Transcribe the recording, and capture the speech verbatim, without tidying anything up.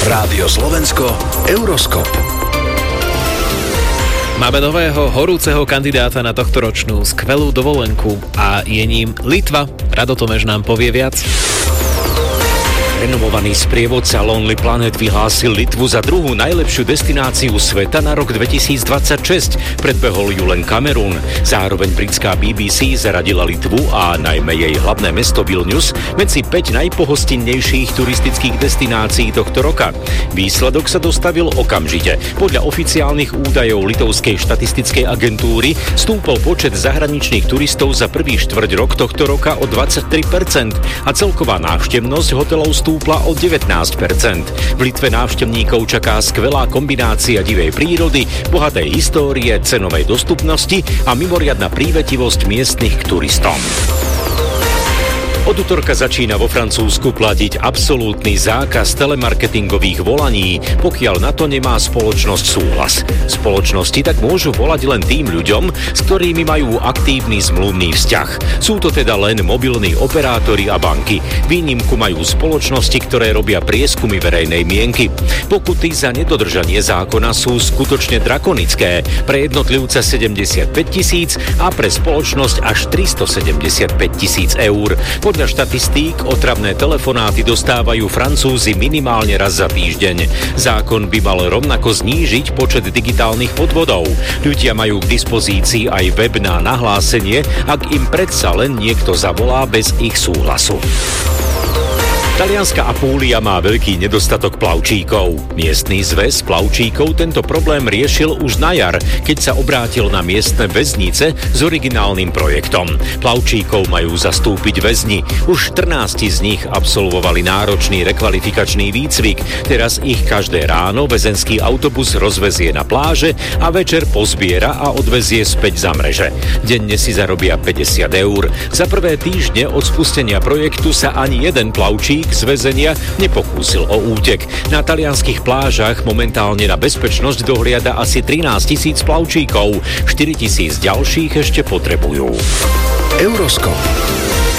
Rádio Slovensko, Euroskop. Máme nového horúceho kandidáta na tohtoročnú skvelú dovolenku a je ním Litva. Rado Tomeš nám povie viac. Renomovaný sprievodca Lonely Planet vyhlásil Litvu za druhú najlepšiu destináciu sveta na rok dvetisícdvadsaťšesť. Predbehol ju len Kamerún. Zároveň britská bé bé cé zaradila Litvu a najmä jej hlavné mesto Vilnius medzi päť najpohostinnejších turistických destinácií tohto roka. Výsledok sa dostavil okamžite. Podľa oficiálnych údajov litovskej štatistickej agentúry stúpol počet zahraničných turistov za prvý štvrť rok tohto roka o dvadsaťtri percent a celková návštevnosť hotelov stúpla o devätnásť percent. V Litve návštevníkov čaká skvelá kombinácia divej prírody, bohatej histórie, cenovej dostupnosti a mimoriadna prívetivosť miestnych k turistom. Od utorka začína vo Francúzsku platiť absolútny zákaz telemarketingových volaní, pokiaľ na to nemá spoločnosť súhlas. Spoločnosti tak môžu volať len tým ľuďom, s ktorými majú aktívny zmluvný vzťah. Sú to teda len mobilní operátori a banky. Výnimku majú spoločnosti, ktoré robia prieskumy verejnej mienky. Pokuty za nedodržanie zákona sú skutočne drakonické. Pre jednotlivca sedemdesiatpäť tisíc a pre spoločnosť až tristosedemdesiatpäť tisíc eur. Podľa štatistík otravné telefonáty dostávajú Francúzi minimálne raz za týždeň. Zákon by mal rovnako znížiť počet digitálnych podvodov. Ľudia majú k dispozícii aj web na nahlásenie, ak im predsa len niekto zavolá bez ich súhlasu. Talianska Apúlia má veľký nedostatok plavčíkov. Miestny zväz plavčíkov tento problém riešil už na jar, keď sa obrátil na miestne väznice s originálnym projektom. Plavčíkov majú zastúpiť väzni. Už štrnásť z nich absolvovali náročný rekvalifikačný výcvik. Teraz ich každé ráno väzenský autobus rozvezie na pláže a večer pozbiera a odvezie späť za mreže. Denne si zarobia päťdesiat eur. Za prvé týždne od spustenia projektu sa ani jeden plavčík z väzenia nepokúsil o útek. Na talianskych plážach momentálne na bezpečnosť dohliada asi trinásť tisíc plavčíkov. štyri tisíc ďalších ešte potrebujú. Euroskop.